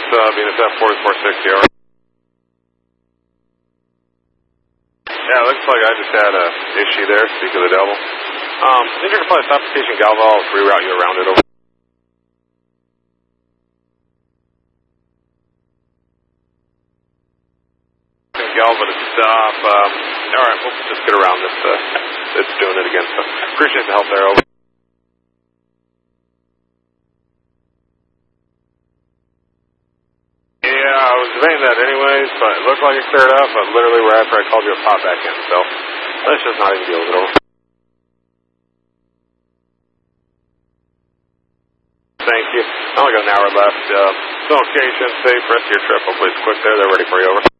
being at that 4460, alright. Yeah, it looks like I just had a issue there, speak of the devil. Need you to probably stop station Galva, I'll reroute you around it over. Galva to stop, alright, we'll just get around this, it's doing it again, so appreciate the help there, over. Yeah, I was debating that anyways, but it looked like it cleared up, but literally right after I called you, it popped back in, so let's just not even deal with it, over. Thank you. I only got an hour left. Location, safe, rest of your trip. Hopefully it's quick there. They're ready for you, over.